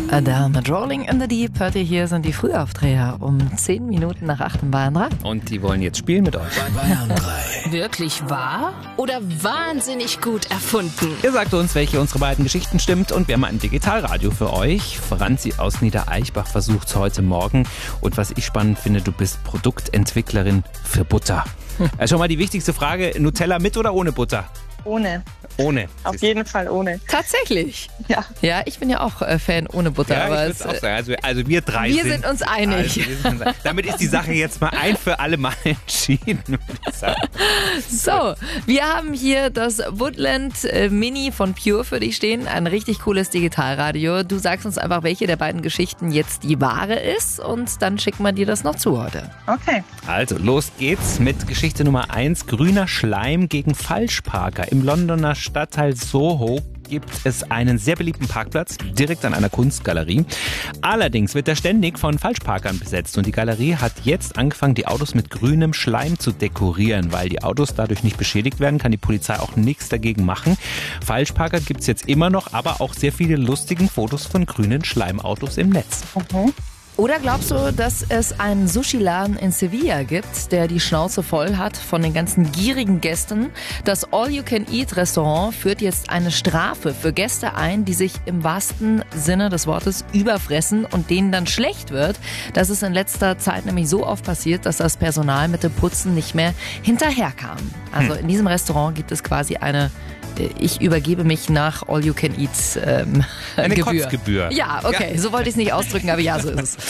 Adele mit Rolling in the Deep. Hört ihr, hier sind die Frühaufdreher um 10 Minuten nach 8 in Bayern 3. Und die wollen jetzt spielen mit euch. Bei Bayern 3. Wirklich wahr oder wahnsinnig gut erfunden? Ihr sagt uns, welche unserer beiden Geschichten stimmt, und wir haben ein Digitalradio für euch. Franzi aus Niedereichbach versucht's heute Morgen. Und was ich spannend finde, du bist Produktentwicklerin für Butter. Schon mal die wichtigste Frage, Nutella mit oder ohne Butter? Ohne. Ohne. Auf jeden Fall ohne. Tatsächlich? Ja. Ja, ich bin ja auch Fan ohne Butter. Ja, aber ich würde auch sagen. Also wir drei wir sind uns einig. Damit ist die Sache jetzt mal ein für alle Mal entschieden, würde ich sagen. So, wir haben hier das Woodland Mini von Pure für dich stehen. Ein richtig cooles Digitalradio. Du sagst uns einfach, welche der beiden Geschichten jetzt die wahre ist, und dann schicken wir dir das noch zu heute. Okay. Also, los geht's mit Geschichte Nummer 1. Grüner Schleim gegen Falschparker. Im Londoner Stadtteil Soho gibt es einen sehr beliebten Parkplatz direkt an einer Kunstgalerie. Allerdings wird er ständig von Falschparkern besetzt, und die Galerie hat jetzt angefangen, die Autos mit grünem Schleim zu dekorieren. Weil die Autos dadurch nicht beschädigt werden, kann die Polizei auch nichts dagegen machen. Falschparker gibt es jetzt immer noch, aber auch sehr viele lustige Fotos von grünen Schleimautos im Netz. Oder glaubst du, dass es einen Sushi-Laden in Sevilla gibt, der die Schnauze voll hat von den ganzen gierigen Gästen? Das All-You-Can-Eat-Restaurant führt jetzt eine Strafe für Gäste ein, die sich im wahrsten Sinne des Wortes überfressen und denen dann schlecht wird. Das ist in letzter Zeit nämlich so oft passiert, dass das Personal mit dem Putzen nicht mehr hinterherkam. Also in diesem Restaurant gibt es quasi eine ich übergebe mich nach All-You-Can-Eat Eine Gebühr. Kotzgebühr. Ja, okay, so wollte ich es nicht ausdrücken, aber ja, so ist es.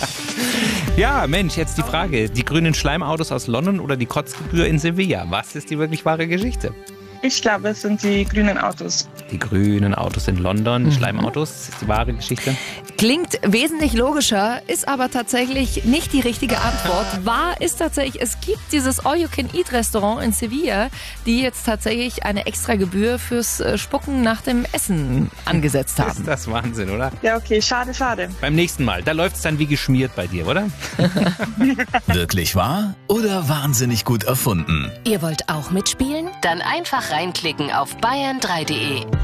Ja, Mensch, jetzt die Frage. Die grünen Schleimautos aus London oder die Kotzgebühr in Sevilla? Was ist die wirklich wahre Geschichte? Ich glaube, es sind die grünen Autos. Die grünen Autos in London, die Schleimautos, ist die wahre Geschichte? Klingt wesentlich logischer, ist aber tatsächlich nicht die richtige Antwort. Wahr ist tatsächlich, es gibt dieses All-You-Can-Eat-Restaurant in Sevilla, die jetzt tatsächlich eine extra Gebühr fürs Spucken nach dem Essen angesetzt haben. Ist das Wahnsinn, oder? Ja, okay, schade, schade. Beim nächsten Mal, da läuft es dann wie geschmiert bei dir, oder? Wirklich wahr oder wahnsinnig gut erfunden? Ihr wollt auch mitspielen? Dann einfach reinklicken auf bayern3.de.